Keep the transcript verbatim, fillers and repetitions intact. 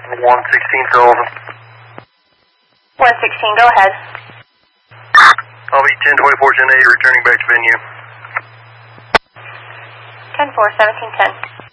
one sixteen for Olsen. one sixteen, go ahead. I'll be ten twenty-four ten eight returning back to venue. ten four, seventeen ten.